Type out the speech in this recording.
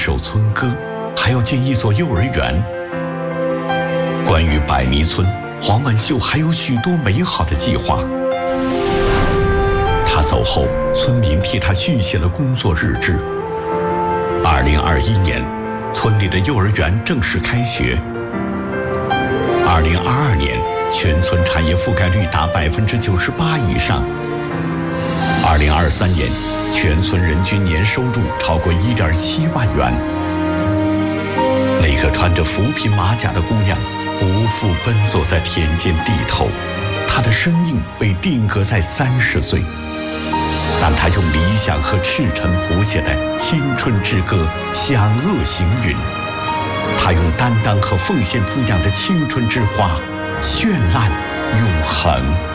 首村歌，还要建一所幼儿园。关于百泥村，黄文秀还有许多美好的计划。他走后，村民替他续写了工作日志。2021年，村里的幼儿园正式开学。2022年，全村产业覆盖率达98%以上。2023年，全村人均年收入超过1.7万元。那个穿着扶贫马甲的姑娘，不复奔走在田间地头，她的生命被定格在30岁。但她用理想和赤诚谱写的青春之歌响遏行云，她用担当和奉献滋养的青春之花绚烂永恒。